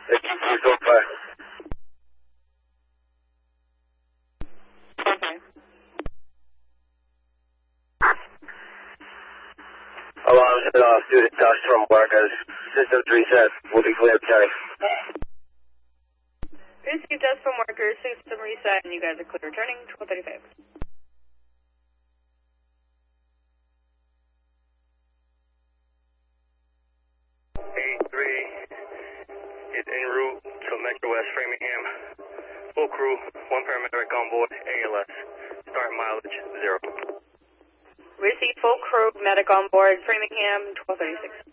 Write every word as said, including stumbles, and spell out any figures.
Thank you, please don't fire. Okay. Alarms head off due to dust from workers. Systems reset. We'll be clear, Terry. Received dust from workers, system reset, and you guys are clear. Returning twelve thirty-five. eight three is en route to Metro West Framingham. Full crew, one paramedic on board, A L S. Start mileage, zero. Received full crew, medic on board, Framingham, twelve thirty-six.